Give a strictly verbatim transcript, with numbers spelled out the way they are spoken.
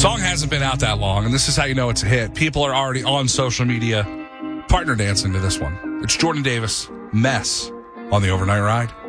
Song hasn't been out that long, and this is how you know it's a hit. People are already on social media partner dancing to this one. It's Jordan Davis, Mess, on the Overnight Ride.